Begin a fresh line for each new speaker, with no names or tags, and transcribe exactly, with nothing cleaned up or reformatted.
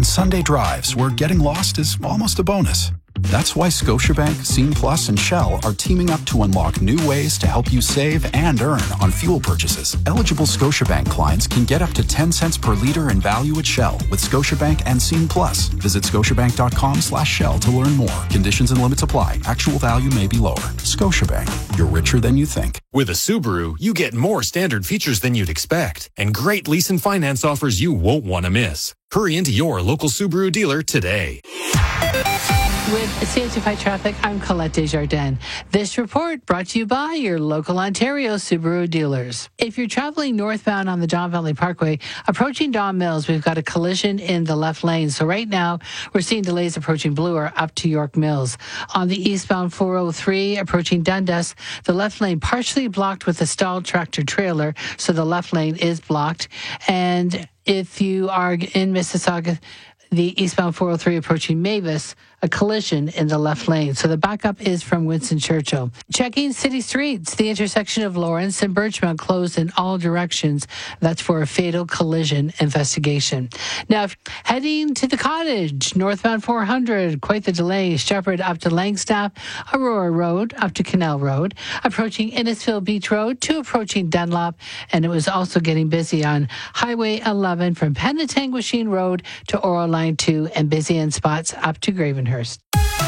Sunday drives where getting lost is almost a bonus. That's why Scotiabank, Scene Plus, and Shell are teaming up to unlock new ways to help you save and earn on fuel purchases. Eligible Scotiabank clients can get up to ten cents per litre in value at Shell with Scotiabank and Scene Plus. Visit scotiabank.com slash Shell to learn more. Conditions and limits apply. Actual value may be lower. Scotiabank. You're richer than you think.
With a Subaru, you get more standard features than you'd expect and great lease and finance offers you won't want to miss. Hurry into your local Subaru dealer today.
With C H F I Traffic, I'm Colette Desjardins. This report brought to you by your local Ontario Subaru dealers. If you're traveling northbound on the Don Valley Parkway, approaching Don Mills, we've got a collision in the left lane. So right now, we're seeing delays approaching Bloor up to York Mills. On the eastbound four oh three, approaching Dundas, the left lane partially blocked with a stalled tractor trailer, so the left lane is blocked. And if you are in Mississauga, the eastbound four oh three approaching Mavis, a collision in the left lane. So the backup is from Winston Churchill. Checking city streets, the intersection of Lawrence and Birchmount closed in all directions. That's for a fatal collision investigation. Now, heading to the Cottage, northbound four hundred, quite the delay. Shepherd up to Langstaff, Aurora Road up to Canal Road, approaching Innisfil Beach Road to approaching Dunlop, and it was also getting busy on Highway eleven from Penetanguishene Road to Oral Line two, and busy in spots up to Gravenhurst.